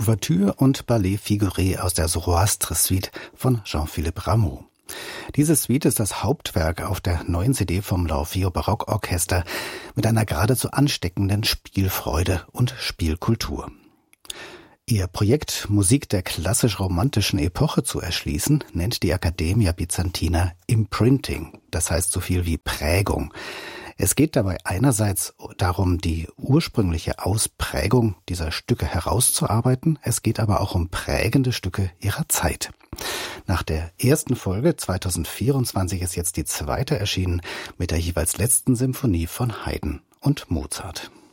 Ouvertüre und Ballet Figuré aus der Zoroastre-Suite von Jean-Philippe Rameau. Diese Suite ist das Hauptwerk auf der neuen CD vom L'Orfeo Barockorchester mit einer geradezu ansteckenden Spielfreude und Spielkultur. Ihr Projekt, Musik der klassisch-romantischen Epoche zu erschließen, nennt die Accademia Byzantina Imprinting, das heißt so viel wie Prägung. Es geht dabei einerseits darum, die ursprüngliche Ausprägung dieser Stücke herauszuarbeiten, es geht aber auch um prägende Stücke ihrer Zeit. Nach der ersten Folge 2024 ist jetzt die zweite erschienen mit der jeweils letzten Symphonie von Haydn und Mozart.